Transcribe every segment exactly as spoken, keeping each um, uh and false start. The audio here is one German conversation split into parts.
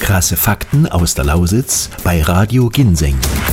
Krasse Fakten aus der Lausitz bei Radio Ginseng.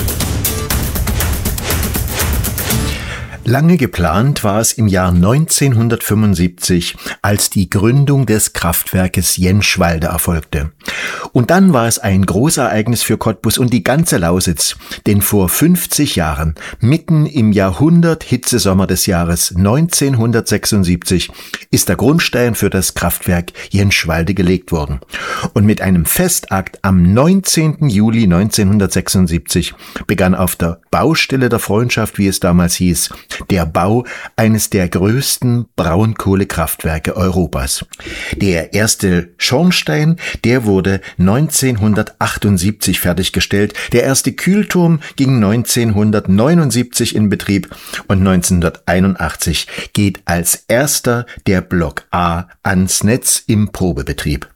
Lange geplant war es im Jahr neunzehnhundertfünfundsiebzig, als die Gründung des Kraftwerkes Jenschwalde erfolgte. Und dann war es ein Großereignis für Cottbus und die ganze Lausitz, denn vor fünfzig Jahren, mitten im Jahrhundert-Hitzesommer des Jahres neunzehnhundertsechsundsiebzig, ist der Grundstein für das Kraftwerk Jenschwalde gelegt worden. Und mit einem Festakt am neunzehnten Juli neunzehnhundertsechsundsiebzig begann auf der Baustelle der Freundschaft, wie es damals hieß, der Bau eines der größten Braunkohlekraftwerke Europas. Der erste Schornstein, der wurde neunzehnhundertachtundsiebzig fertiggestellt. Der erste Kühlturm ging neunzehnhundertneunundsiebzig in Betrieb und neunzehnhunderteinundachtzig geht als erster der Block A ans Netz im Probebetrieb.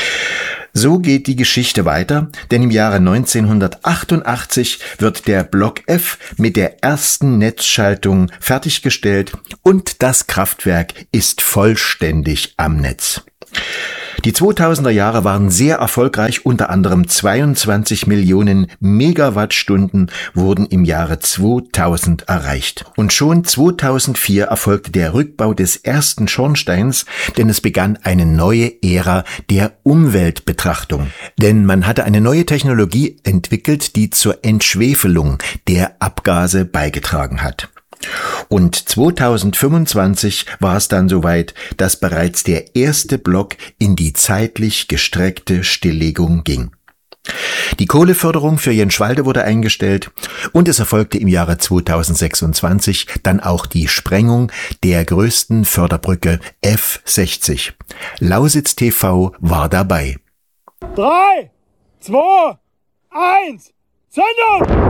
So geht die Geschichte weiter, denn im Jahre neunzehnhundertachtundachtzig wird der Block F mit der ersten Netzschaltung fertiggestellt und das Kraftwerk ist vollständig am Netz. Die zweitausender Jahre waren sehr erfolgreich, unter anderem zweiundzwanzig Millionen Megawattstunden wurden im Jahre zweitausend erreicht. Und schon zweitausendvier erfolgte der Rückbau des ersten Schornsteins, denn es begann eine neue Ära der Umweltbetrachtung. Denn man hatte eine neue Technologie entwickelt, die zur Entschwefelung der Abgase beigetragen hat. Und zweitausendfünfundzwanzig war es dann soweit, dass bereits der erste Block in die zeitlich gestreckte Stilllegung ging. Die Kohleförderung für Jenschwalde wurde eingestellt und es erfolgte im Jahre zweitausendsechsundzwanzig dann auch die Sprengung der größten Förderbrücke F sechzig. Lausitz T V war dabei. Drei, zwei, eins, Sendung!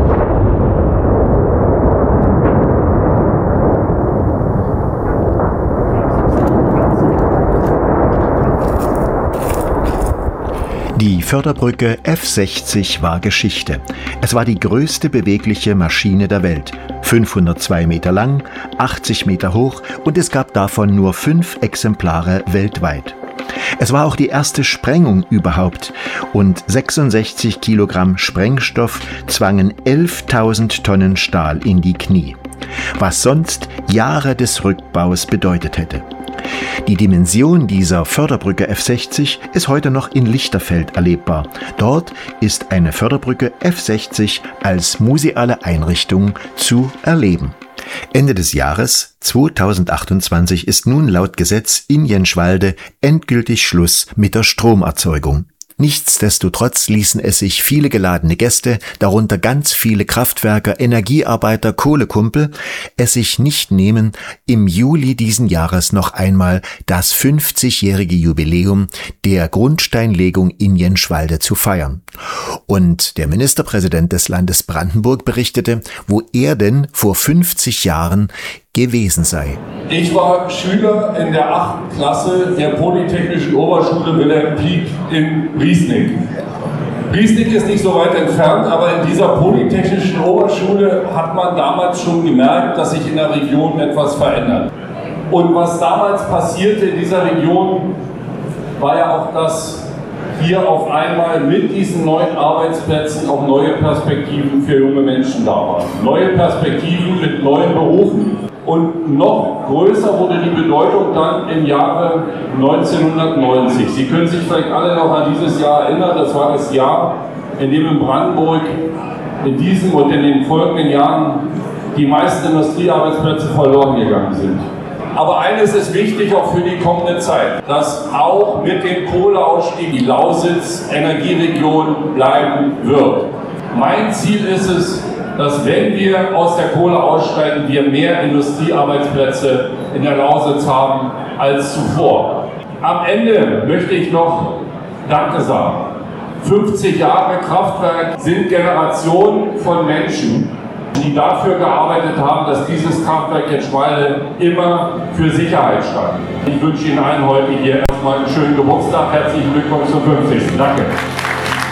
Die Förderbrücke F sechzig war Geschichte. Es war die größte bewegliche Maschine der Welt. fünfhundertzwei Meter lang, achtzig Meter hoch und es gab davon nur fünf Exemplare weltweit. Es war auch die erste Sprengung überhaupt und sechsundsechzig Kilogramm Sprengstoff zwangen elftausend Tonnen Stahl in die Knie, was sonst Jahre des Rückbaus bedeutet hätte. Die Dimension dieser Förderbrücke F sechzig ist heute noch in Lichterfeld erlebbar. Dort ist eine Förderbrücke F sechzig als museale Einrichtung zu erleben. Ende des Jahres zweitausendachtundzwanzig ist nun laut Gesetz in Jenschwalde endgültig Schluss mit der Stromerzeugung. Nichtsdestotrotz ließen es sich viele geladene Gäste, darunter ganz viele Kraftwerker, Energiearbeiter, Kohlekumpel, es sich nicht nehmen, im Juli diesen Jahres noch einmal das fünfzigjährige Jubiläum der Grundsteinlegung in Jenschwalde zu feiern. Und der Ministerpräsident des Landes Brandenburg berichtete, wo er denn vor fünfzig Jahren gewesen sei. Ich war Schüler in der achten Klasse der Polytechnischen Oberschule Wilhelm Pieck in Briesnik. Briesnik ist nicht so weit entfernt, aber in dieser Polytechnischen Oberschule hat man damals schon gemerkt, dass sich in der Region etwas verändert. Und was damals passierte in dieser Region, war ja auch, dass hier auf einmal mit diesen neuen Arbeitsplätzen auch neue Perspektiven für junge Menschen da waren. Neue Perspektiven mit neuen Berufen. Und noch größer wurde die Bedeutung dann im Jahre neunzehnhundertneunzig. Sie können sich vielleicht alle noch an dieses Jahr erinnern. Das war das Jahr, in dem in Brandenburg in diesem und in den folgenden Jahren die meisten Industriearbeitsplätze verloren gegangen sind. Aber eines ist wichtig auch für die kommende Zeit, dass auch mit dem Kohleausstieg die Lausitz Energieregion bleiben wird. Mein Ziel ist es, dass wenn wir aus der Kohle aussteigen, wir mehr Industriearbeitsplätze in der Lausitz haben als zuvor. Am Ende möchte ich noch Danke sagen. fünfzig Jahre Kraftwerk sind Generationen von Menschen, die dafür gearbeitet haben, dass dieses Kraftwerk Jenschwalde immer für Sicherheit stand. Ich wünsche Ihnen allen heute hier erstmal einen schönen Geburtstag. Herzlichen Glückwunsch zum fünfzigsten Danke.